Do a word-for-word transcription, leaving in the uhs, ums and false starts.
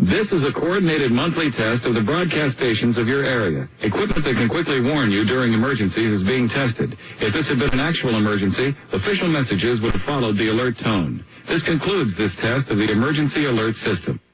This is a coordinated monthly test of the broadcast stations of your area. Equipment that can quickly warn you during emergencies is being tested. If this had been an actual emergency, official messages would have followed the alert tone. This concludes this test of the emergency alert system.